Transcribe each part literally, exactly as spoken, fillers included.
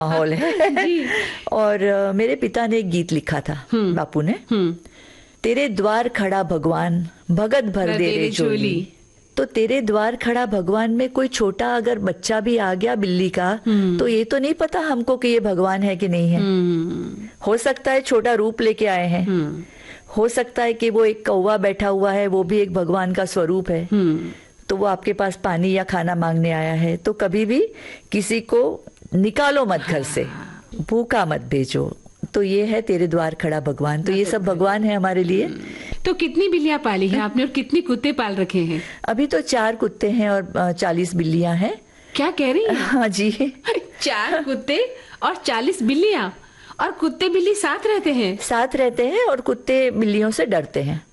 माहौल है। जी। और अ, मेरे पिता ने एक गीत लिखा था, बापू ने, हम्म। तेरे द्वार खड़ा भगवान भगत भर दे रे झोली। तो तेरे द्वार खड़ा भगवान में कोई छोटा अगर बच्चा भी आ गया बिल्ली का, तो ये तो नहीं पता हमको कि ये भगवान है कि नहीं है। हम्म। हो सकता है छोटा रूप लेके आए हैं, हम्म। हो सकता है कि वो एक कौवा बैठा हुआ है, वो भी एक भगवान का स्वरूप है। हम्म। तो वो आपके पास पानी या खाना मांगने आया है। तो कभी भी किसी को निकालो मत घर से, भूखा मत भेजो। तो ये है तेरे द्वार खड़ा भगवान। तो ये सब भगवान है हमारे लिए। तो कितनी बिल्लियां पाली हैं आपने और कितने कुत्ते पाल रखे हैं? अभी तो चार कुत्ते हैं और चालीस बिल्लियां हैं। क्या कह रही हैं? हाँ जी। चार कुत्ते और चालीस बिल्लियां, और कुत्ते बिल्ली साथ रहते हैं? साथ रहते हैं और कुत्ते बिल्लियों से डरते हैं।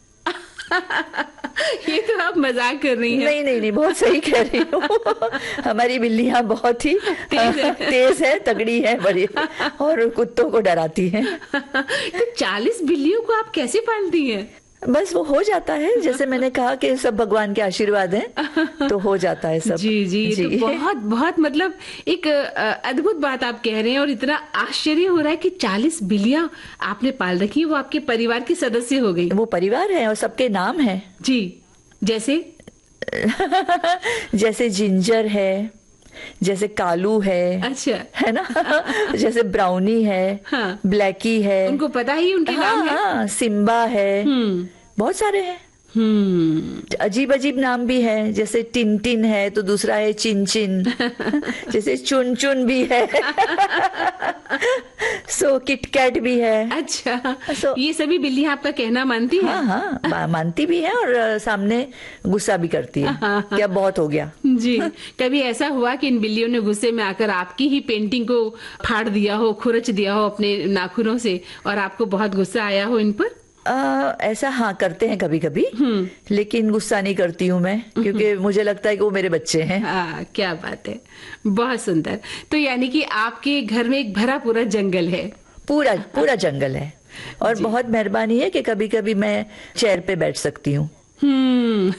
ये तो आप मजाक कर रही हैं। नहीं नहीं नहीं, बहुत सही कह रही हूँ। हमारी बिल्लियां बहुत ही तेज है, तेज है, तगड़ी है, बड़ी, और कुत्तों को डराती हैं। तो चालीस बिल्लियों को आप कैसे पालती हैं? बस वो हो जाता है, जैसे मैंने कहा कि सब भगवान के आशीर्वाद हैं, तो हो जाता है सब। जी जी, जी। तो बहुत बहुत मतलब एक अद्भुत बात आप कह रहे हैं, और इतना आश्चर्य हो रहा है कि चालीस बिल्लियां आपने पाल रखी, वो आपके परिवार की सदस्य हो गई। वो परिवार है और सबके नाम है। जी, जैसे जैसे जिंजर है, जैसे कालू है, अच्छा, है ना, जैसे ब्राउनी है, हाँ, ब्लैकी है। उनको पता ही उनके हाँ, नाम है। हाँ, सिम्बा है, बहुत सारे हैं। हम्म। अजीब अजीब नाम भी है, जैसे टिन है तो दूसरा है चिन चिन। जैसे चुन चुन भी है। सो किटकैट भी है। अच्छा, so, ये सभी बिल्लियां आपका कहना मानती हैं? हाँ हाँ, मानती भी है और सामने गुस्सा भी करती है कि अब बहुत हो गया। जी। कभी ऐसा हुआ कि इन बिल्लियों ने गुस्से में आकर आपकी ही पेंटिंग को फाड़ दिया हो, खुरच दिया हो अपने नाखूनों से, और आपको बहुत गुस्सा आया हो इन पर? आ, ऐसा हाँ करते हैं कभी कभी, लेकिन गुस्सा नहीं करती हूँ मैं, क्योंकि मुझे लगता है कि वो मेरे बच्चे हैं। हाँ, क्या बात है, बहुत सुंदर। तो यानी कि आपके घर में एक भरा पूरा जंगल है? पूरा पूरा जंगल है, और बहुत मेहरबानी है कि कभी कभी मैं चेयर पे बैठ सकती हूँ। हम्म।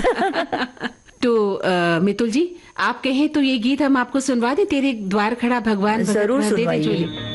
तो आ, मितुल जी, आप कहें तो ये गीत हम आपको सुनवा दें, तेरे द्वार खड़ा भगवान जरूर सुनवाइए।